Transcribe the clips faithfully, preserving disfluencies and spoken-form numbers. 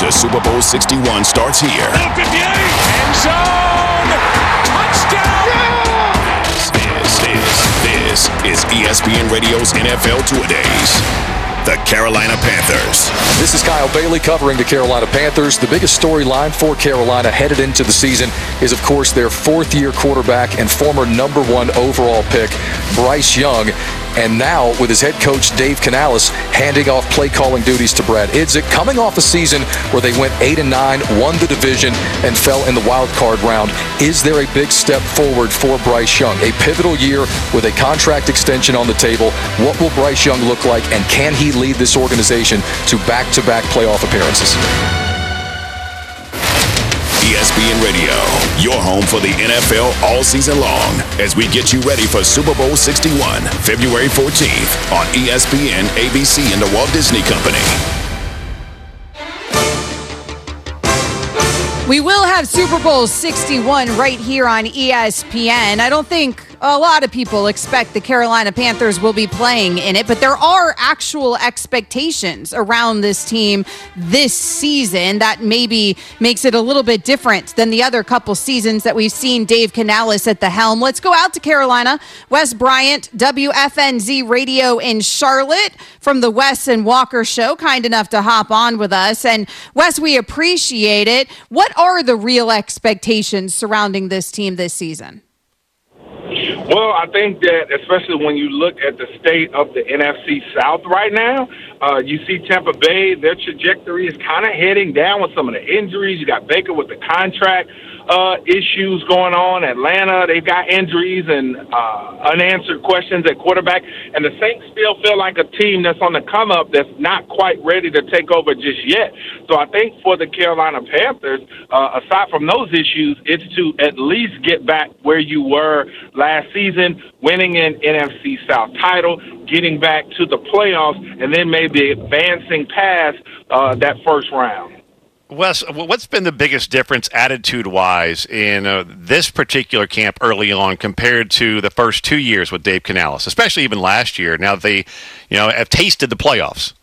to Super Bowl sixty-one starts here. fifty-eight, end zone, touchdown! Yeah! This, this, this is E S P N Radio's N F L Two-A-Days. The Carolina Panthers. This is Kyle Bailey covering the Carolina Panthers. The biggest storyline for Carolina headed into the season is, of course, their fourth-year quarterback and former number one overall pick, Bryce Young. And now, with his head coach, Dave Canales, handing off play-calling duties to Brad Idzik, coming off a season where they went eight and nine, won the division, and fell in the wild card round. Is there a big step forward for Bryce Young? A pivotal year with a contract extension on the table. What will Bryce Young look like, and can he lead this organization to back-to-back playoff appearances? E S P N Radio, your home for the N F L all season long, as we get you ready for Super Bowl sixty-one, February fourteenth on E S P N, A B C, and the Walt Disney Company. We will have Super Bowl sixty-one right here on E S P N. I don't think a lot of people expect the Carolina Panthers will be playing in it, but there are actual expectations around this team this season that maybe makes it a little bit different than the other couple seasons that we've seen Dave Canales at the helm. Let's go out to Carolina. Wes Bryant, W F N Z Radio in Charlotte from the Wes and Walker Show, kind enough to hop on with us. And Wes, we appreciate it. What are the real expectations surrounding this team this season? Well, I think that especially when you look at the state of the N F C South right now, uh, you see Tampa Bay, their trajectory is kind of heading down with some of the injuries. You got Baker with the contract uh, issues going on. Atlanta, they've got injuries and uh, unanswered questions at quarterback. And the Saints still feel like a team that's on the come up that's not quite ready to take over just yet. So I think for the Carolina Panthers, uh, aside from those issues, it's to at least get back where you were last season, winning an N F C South title, getting back to the playoffs, and then maybe advancing past uh, that first round. Wes, what's been the biggest difference attitude-wise in uh, this particular camp early on compared to the first two years with Dave Canales, especially even last year, now that they, you know, have tasted the playoffs?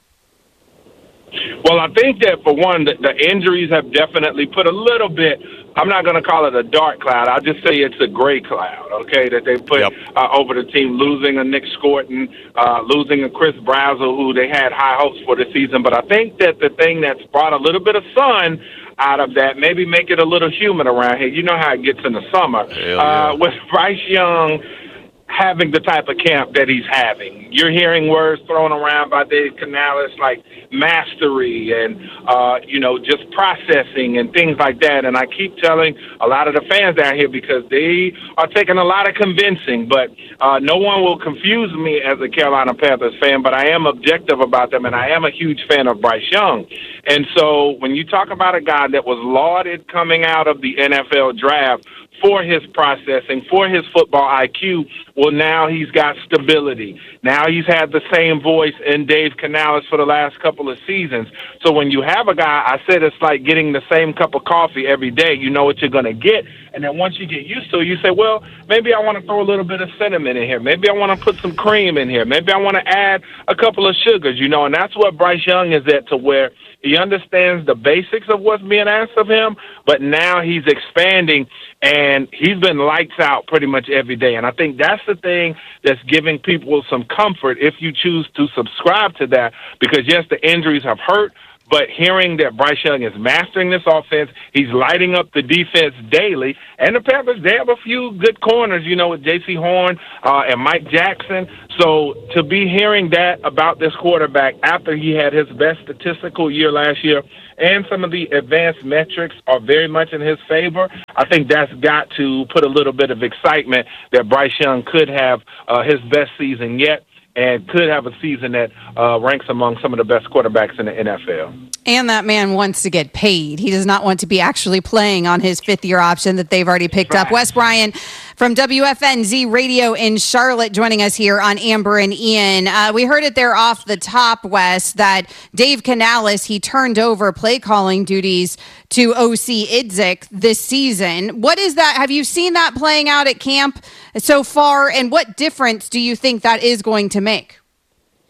Well, I think that, for one, the, the injuries have definitely put a little bit, I'm not going to call it a dark cloud. I'll just say it's a gray cloud, okay, that they put yep. uh, over the team, losing a Nick Scorton, uh, losing a Chris Brazel, who they had high hopes for the season. But I think that the thing that's brought a little bit of sun out of that, maybe make it a little humid around here. You know how it gets in the summer. Yeah. Uh, with Bryce Young having the type of camp that he's having. You're hearing words thrown around by Dave Canales like mastery and, uh, you know, just processing and things like that. And I keep telling a lot of the fans down here, because they are taking a lot of convincing, but uh, no one will confuse me as a Carolina Panthers fan, but I am objective about them, and I am a huge fan of Bryce Young. And so when you talk about a guy that was lauded coming out of the N F L draft for his processing, for his football I Q, well, now he's got stability. Now he's had the same voice in Dave Canales for the last couple of seasons. So when you have a guy, I said it's like getting the same cup of coffee every day. You know what you're going to get. And then once you get used to it, you say, well, maybe I want to throw a little bit of cinnamon in here. Maybe I want to put some cream in here. Maybe I want to add a couple of sugars, you know, and that's what Bryce Young is at, to where he understands the basics of what's being asked of him, but now he's expanding, and he's been lights out pretty much every day. And I think that's the thing that's giving people some comfort if you choose to subscribe to that, because, yes, the injuries have hurt, but hearing that Bryce Young is mastering this offense, he's lighting up the defense daily. And the Panthers, they have a few good corners, you know, with J C Horn uh, and Mike Jackson. So to be hearing that about this quarterback after he had his best statistical year last year, and some of the advanced metrics are very much in his favor, I think that's got to put a little bit of excitement that Bryce Young could have uh, his best season yet, and could have a season that uh, ranks among some of the best quarterbacks in the N F L. And that man wants to get paid. He does not want to be actually playing on his fifth-year option that they've already picked right. up. Wes Bryant from W F N Z Radio in Charlotte joining us here on Amber and Ian. Uh, we heard it there off the top, Wes, that Dave Canales, he turned over play-calling duties to O C Idzik this season. What is that? Have you seen that playing out at camp so far, and what difference do you think that is going to make?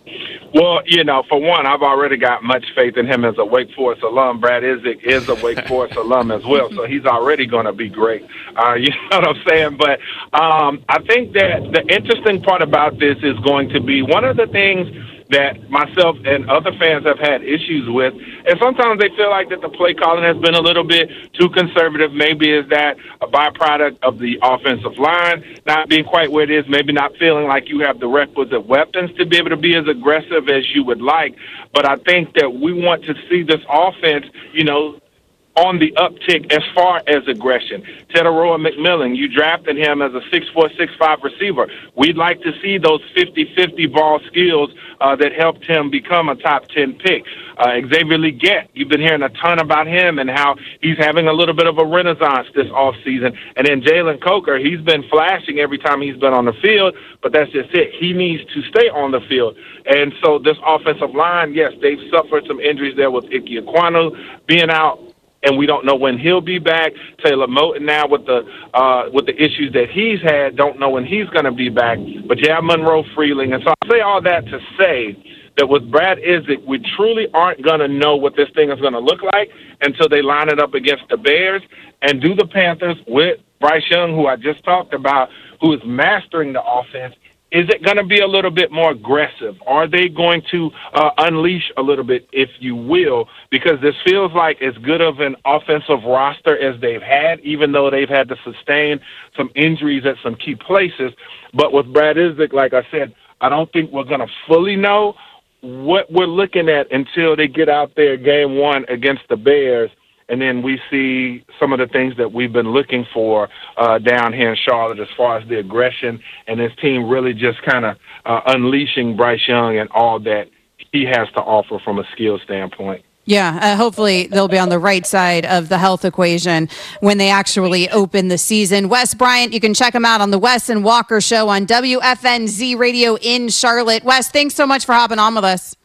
Well, you know, for one, I've already got much faith in him as a Wake Forest alum. Brad Isaac is a Wake Forest alum as well, so he's already going to be great. Uh, you know what I'm saying? But um, I think that the interesting part about this is going to be one of the things that myself and other fans have had issues with, and sometimes they feel like that the play calling has been a little bit too conservative. Maybe is that a byproduct of the offensive line not being quite where it is, maybe not feeling like you have the requisite weapons to be able to be as aggressive as you would like. But I think that we want to see this offense, you know, on the uptick as far as aggression. Teteroa McMillan, you drafted him as a six four, six five receiver. We'd like to see those fifty-fifty ball skills uh, that helped him become a top ten pick. Uh, Xavier Legette, you've been hearing a ton about him and how he's having a little bit of a renaissance this offseason. And then Jalen Coker, he's been flashing every time he's been on the field, but that's just it. He needs to stay on the field. And so this offensive line, yes, they've suffered some injuries there with Ike Ekwonu being out, and we don't know when he'll be back. Taylor Moton now with the uh, with the issues that he's had, don't know when he's going to be back. But you have Monroe Freeling. And so I say all that to say that with Brad Isaac, we truly aren't going to know what this thing is going to look like until they line it up against the Bears. And do the Panthers with Bryce Young, who I just talked about, who is mastering the offense, is it going to be a little bit more aggressive? Are they going to uh, unleash a little bit, if you will? Because this feels like as good of an offensive roster as they've had, even though they've had to sustain some injuries at some key places. But with Brad Isaac, like I said, I don't think we're going to fully know what we're looking at until they get out there game one against the Bears. And then we see some of the things that we've been looking for uh, down here in Charlotte as far as the aggression and his team really just kind of uh, unleashing Bryce Young and all that he has to offer from a skill standpoint. Yeah, uh, hopefully they'll be on the right side of the health equation when they actually open the season. Wes Bryant, you can check him out on the Wes and Walker Show on W F N Z Radio in Charlotte. Wes, thanks so much for hopping on with us.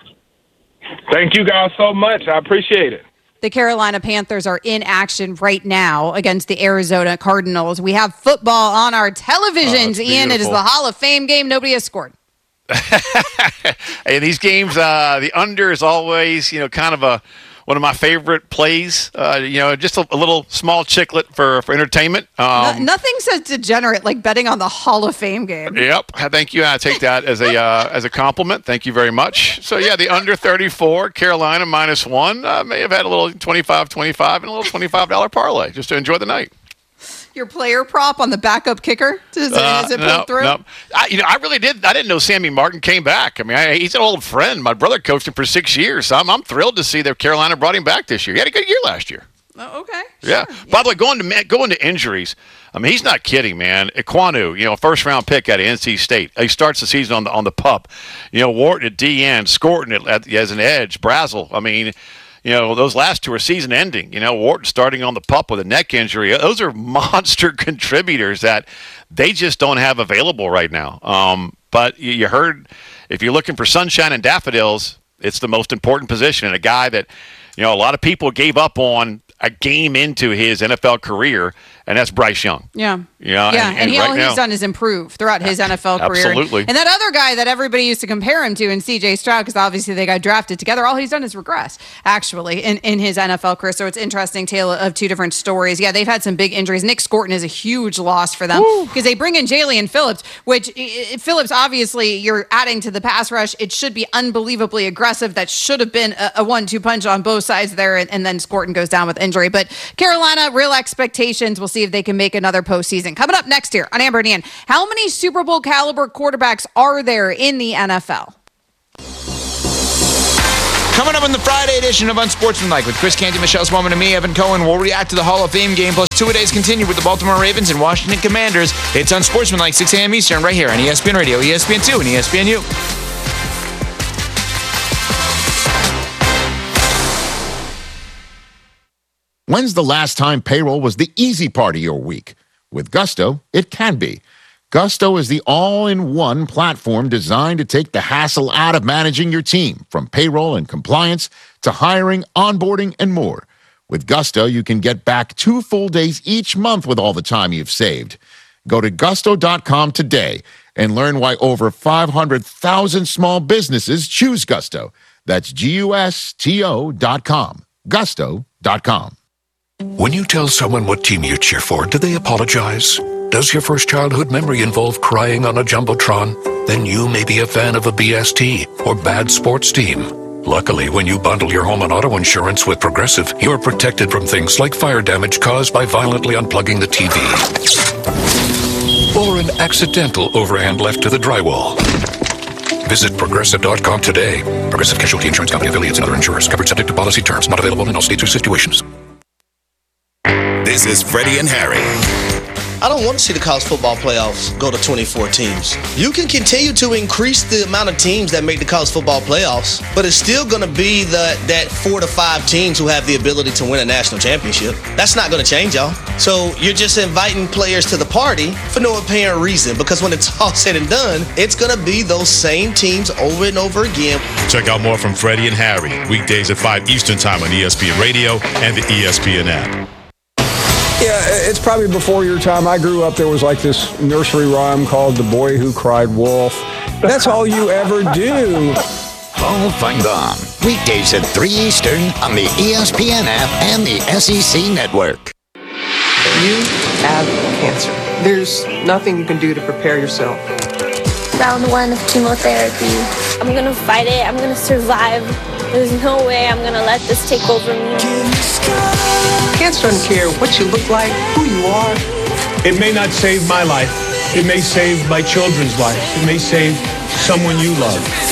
Thank you guys so much. I appreciate it. The Carolina Panthers are in action right now against the Arizona Cardinals. We have football on our televisions. Oh, Ian, it is the Hall of Fame game. Nobody has scored. Hey, these games, uh, the under is always, you know, kind of a one of my favorite plays. Uh, you know, just a, a little small chicklet for, for entertainment. Um, no, nothing says degenerate like betting on the Hall of Fame game. Yep, thank you. I take that as a uh, as a compliment. Thank you very much. So yeah, the under thirty-four, Carolina minus one. Uh, may have had a little twenty-five twenty-five and a little twenty-five dollars parlay just to enjoy the night. Your player prop on the backup kicker? Does it, uh, does it no, pull through? No. I, you know, I really did. I didn't know Sammy Martin came back. I mean, I, he's an old friend. My brother coached him for six years. So I'm, I'm thrilled to see that Carolina brought him back this year. He had a good year last year. Oh, okay. Yeah. Sure. By the way, going to going to injuries, I mean, he's not kidding, man. Ekwonu, you know, first round pick out of N C State. He starts the season on the on the pup. You know, Wharton at D N, Scorton at, at, as an edge, Brazel. I mean, you know, those last two are season-ending. You know, Wharton starting on the pup with a neck injury. Those are monster contributors that they just don't have available right now. Um, but you, you heard, if you're looking for sunshine and daffodils, it's the most important position. And a guy that, you know, a lot of people gave up on a game into his N F L career, and that's Bryce Young. Yeah. Yeah, yeah. and, and, and he, right all now, he's done is improve throughout his N F L career. Absolutely. And, and that other guy that everybody used to compare him to in C J Stroud, because obviously they got drafted together, all he's done is regress, actually, in, in his N F L career. So it's an interesting tale of two different stories. Yeah, they've had some big injuries. Nick Scorton is a huge loss for them because they bring in Jalen Phillips, which it, Phillips, obviously, you're adding to the pass rush. It should be unbelievably aggressive. That should have been a, a one two punch on both sides there, and, and then Scorton goes down with injury. But Carolina, real expectations. We'll see if they can make another postseason. Coming up next year on Amber and Ian, how many Super Bowl caliber quarterbacks are there in the N F L? Coming up on the Friday edition of Unsportsmanlike with Chris Canty, Michelle Swellman, and me, Evan Cohen, we'll react to the Hall of Fame game, plus two-a-days continue with the Baltimore Ravens and Washington Commanders. It's Unsportsmanlike, six a.m. Eastern, right here on E S P N Radio, E S P N two, and E S P N U. When's the last time payroll was the easy part of your week? With Gusto, it can be. Gusto is the all-in-one platform designed to take the hassle out of managing your team, from payroll and compliance to hiring, onboarding, and more. With Gusto, you can get back two full days each month with all the time you've saved. Go to gusto dot com today and learn why over five hundred thousand small businesses choose Gusto. That's G U S T O dot com. Gusto dot com. When you tell someone what team you cheer for, do they apologize? Does your first childhood memory involve crying on a Jumbotron? Then you may be a fan of a B S T or bad sports team. Luckily, when you bundle your home and auto insurance with Progressive, you're protected from things like fire damage caused by violently unplugging the T V. Or an accidental overhand left to the drywall. Visit Progressive dot com today. Progressive Casualty Insurance Company, affiliates, and other insurers. Covered subject to policy terms. Not available in all states or situations. This is Freddie and Harry. I don't want to see the college football playoffs go to twenty-four teams. You can continue to increase the amount of teams that make the college football playoffs, but it's still going to be the, that four to five teams who have the ability to win a national championship. That's not going to change, y'all. So you're just inviting players to the party for no apparent reason, because when it's all said and done, it's going to be those same teams over and over again. Check out more from Freddie and Harry, weekdays at five Eastern Time on E S P N Radio and the E S P N app. Yeah, it's probably before your time. I grew up, there was like this nursery rhyme called The Boy Who Cried Wolf. That's all you ever do. Hall of Fame Bomb, weekdays at three Eastern on the E S P N app and the S E C Network. You have cancer. There's nothing you can do to prepare yourself. Round one of chemotherapy. I'm going to fight it. I'm going to survive. There's no way I'm going to let this take over me. Cancer doesn't care what you look like, who you are. It may not save my life. It may save my children's life. It may save someone you love.